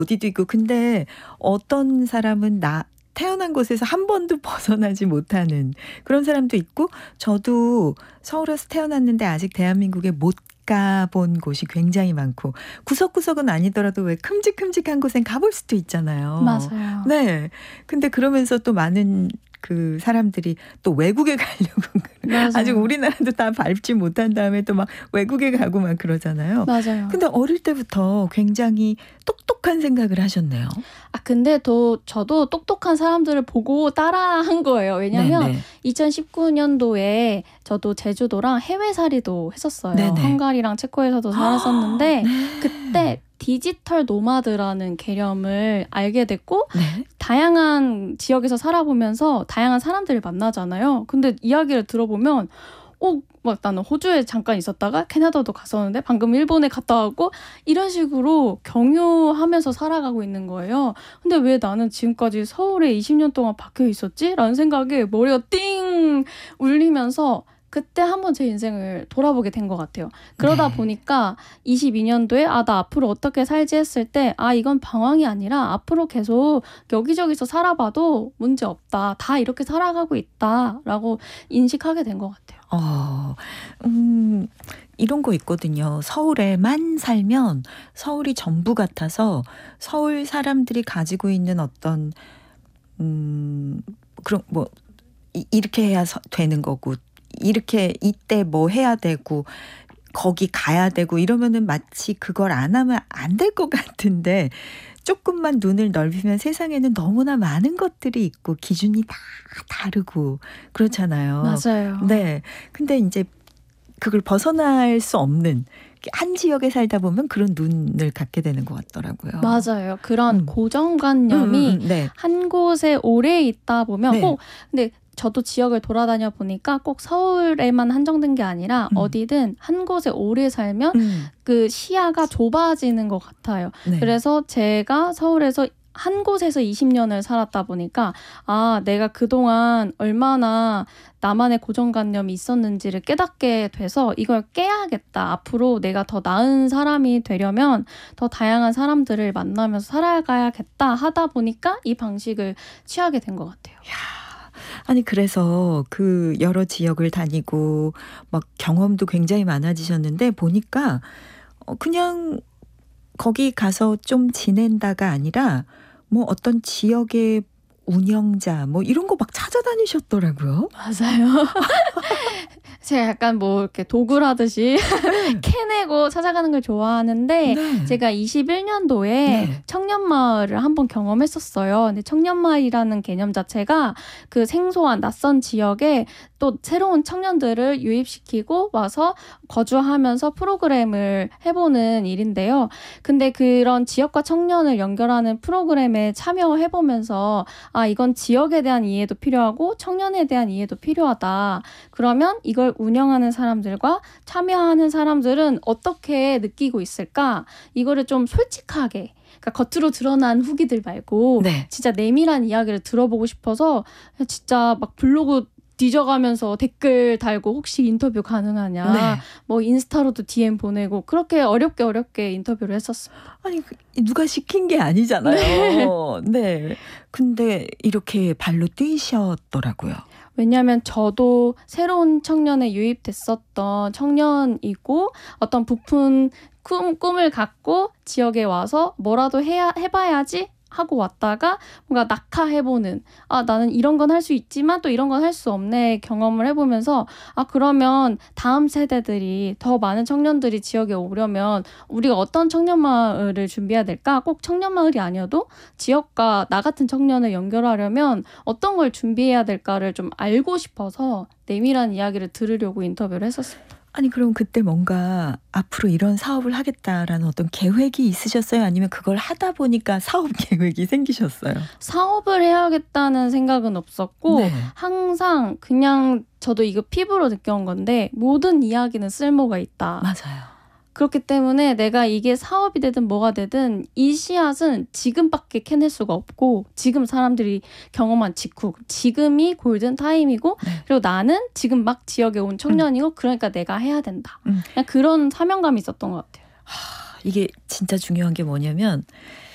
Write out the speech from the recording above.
어디도 있고 근데 어떤 사람은 태어난 곳에서 한 번도 벗어나지 못하는 그런 사람도 있고 저도 서울에서 태어났는데 아직 대한민국에 못 가본 곳이 굉장히 많고 구석구석은 아니더라도 왜 큼직큼직한 곳엔 가볼 수도 있잖아요. 맞아요. 네. 근데 그러면서 또 많은 그 사람들이 또 외국에 가려고 아직 맞아요. 우리나라도 다 밟지 못한 다음에 또 막 외국에 가고 막 그러잖아요. 맞아요. 근데 어릴 때부터 굉장히 똑똑한 생각을 하셨네요. 근데 저도 똑똑한 사람들을 보고 따라한 거예요. 왜냐면 네네. 2019년도에 저도 제주도랑 해외살이도 했었어요. 네네. 헝가리랑 체코에서도 살았었는데 네. 그때 디지털 노마드라는 개념을 알게 됐고 네. 다양한 지역에서 살아보면서 다양한 사람들을 만나잖아요. 근데 이야기를 들어보면 막 나는 호주에 잠깐 있었다가 캐나다도 갔었는데 방금 일본에 갔다 왔고 이런 식으로 경유하면서 살아가고 있는 거예요. 근데 왜 나는 지금까지 서울에 20년 동안 박혀 있었지? 라는 생각에 머리가 띵 울리면서 그때 한번 제 인생을 돌아보게 된 것 같아요. 그러다 네. 보니까 22년도에 나 앞으로 어떻게 살지 했을 때 이건 방황이 아니라 앞으로 계속 여기저기서 살아봐도 문제 없다. 다 이렇게 살아가고 있다라고 인식하게 된 것 같아요. 이런 거 있거든요. 서울에만 살면 서울이 전부 같아서 서울 사람들이 가지고 있는 어떤 그런 뭐 이렇게 해야 되는 거고 이렇게 이때 뭐 해야 되고 거기 가야 되고 이러면은 마치 그걸 안 하면 안 될 것 같은데 조금만 눈을 넓히면 세상에는 너무나 많은 것들이 있고 기준이 다 다르고 그렇잖아요. 맞아요. 네. 근데 이제 그걸 벗어날 수 없는 한 지역에 살다 보면 그런 눈을 갖게 되는 것 같더라고요. 맞아요. 그런 고정관념이 네. 한 곳에 오래 있다 보면 네. 근데 저도 지역을 돌아다녀 보니까 꼭 서울에만 한정된 게 아니라 어디든 한 곳에 오래 살면 그 시야가 좁아지는 것 같아요. 네. 그래서 제가 서울에서 한 곳에서 20년을 살았다 보니까 내가 그동안 얼마나 나만의 고정관념이 있었는지를 깨닫게 돼서 이걸 깨야겠다. 앞으로 내가 더 나은 사람이 되려면 더 다양한 사람들을 만나면서 살아가야겠다 하다 보니까 이 방식을 취하게 된 것 같아요. 아니 그래서 그 여러 지역을 다니고 막 경험도 굉장히 많아지셨는데 보니까 그냥 거기 가서 좀 지낸다가 아니라 뭐 어떤 지역의 운영자 뭐 이런 거 막 찾아다니셨더라고요. 맞아요. 제가 약간 이렇게 도굴하듯이 캐내고 찾아가는 걸 좋아하는데 네. 제가 21년도에 네. 청년마을을 한번 경험했었어요. 근데 청년마을이라는 개념 자체가 그 생소한 낯선 지역에 또 새로운 청년들을 유입시키고 와서 거주하면서 프로그램을 해보는 일인데요. 근데 그런 지역과 청년을 연결하는 프로그램에 참여해보면서 이건 지역에 대한 이해도 필요하고 청년에 대한 이해도 필요하다. 그러면 이걸 운영하는 사람들과 참여하는 사람들은 어떻게 느끼고 있을까? 이거를 좀 솔직하게 그러니까 겉으로 드러난 후기들 말고 네. 진짜 내밀한 이야기를 들어보고 싶어서 진짜 막 블로그 뒤져가면서 댓글 달고 혹시 인터뷰 가능하냐. 네. 인스타로도 DM 보내고 그렇게 어렵게 인터뷰를 했었어요. 아니 누가 시킨 게 아니잖아요. 네. 근데 이렇게 발로 뛰셨더라고요. 왜냐하면 저도 새로운 청년에 유입됐었던 청년이고 어떤 부푼 꿈을 갖고 지역에 와서 뭐라도 해봐야지 하고 왔다가 뭔가 낙하해보는 나는 이런 건 할 수 있지만 또 이런 건 할 수 없네 경험을 해보면서 그러면 다음 세대들이 더 많은 청년들이 지역에 오려면 우리가 어떤 청년마을을 준비해야 될까? 꼭 청년마을이 아니어도 지역과 나 같은 청년을 연결하려면 어떤 걸 준비해야 될까를 좀 알고 싶어서 내밀한 이야기를 들으려고 인터뷰를 했었습니다. 아니 그럼 그때 뭔가 앞으로 이런 사업을 하겠다라는 어떤 계획이 있으셨어요? 아니면 그걸 하다 보니까 사업 계획이 생기셨어요? 사업을 해야겠다는 생각은 없었고 네. 항상 그냥 저도 이거 피부로 느껴온 건데 모든 이야기는 쓸모가 있다. 맞아요. 그렇기 때문에 내가 이게 사업이 되든 뭐가 되든 이 씨앗은 지금밖에 캐낼 수가 없고 지금 사람들이 경험한 직후 지금이 골든 타임이고 네. 그리고 나는 지금 막 지역에 온 청년이고 그러니까 내가 해야 된다. 그냥 그런 사명감이 있었던 것 같아요. 이게 진짜 중요한 게 뭐냐면